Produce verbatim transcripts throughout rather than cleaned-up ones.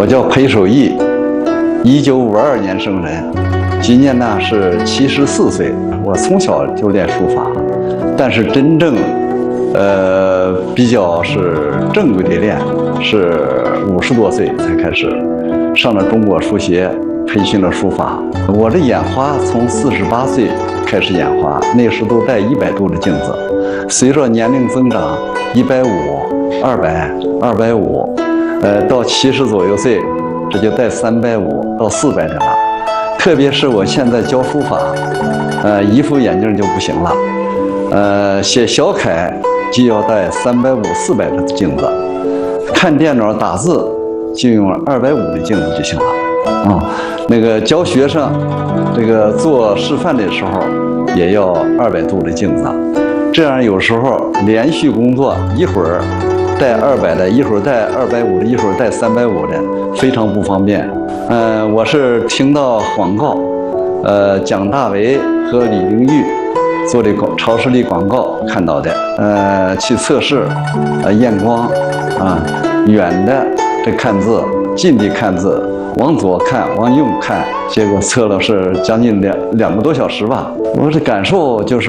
我叫裴守义，一九五二年生人，今年呢是七十四岁。我从小就练书法，但是真正，呃，比较是正规的练，是五十多岁才开始上了中国书协，培训了书法。我的眼花从四十八岁开始眼花，那时都戴一百度的镜子，随着年龄增长，一百五、二百、二百五，呃，到七十左右岁，这就戴三百五到四百的了。特别是我现在教书法，呃，一副眼镜就不行了，呃，写小楷就要戴三百五、四百的镜子，看电脑打字就用二百五的镜子就行了。啊、嗯，那个教学生，这个做示范的时候也要二百度的镜子，这样有时候连续工作，一会儿带二百的，一会儿带二百五的，一会儿带三百五的，非常不方便。嗯、呃，我是听到广告，呃，蒋大为和李玲玉做的广超视力广告看到的，呃，去测试，呃，验光，啊，远的这看字，近的看字。往左看，往右看，结果测了是将近两两个多小时吧。我的感受就是，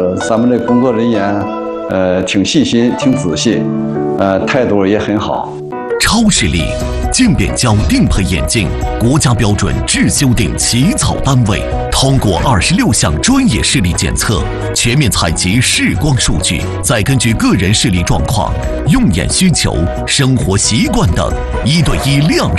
咱们这工作人员，呃，挺细心，挺仔细，呃，态度也很好。 超视力渐变焦定配眼镜，国家标准质修订起草单位，通过二十六项专业视力检测，全面采集视光数据，再根据个人视力状况、用眼需求、生活习惯等，一对一量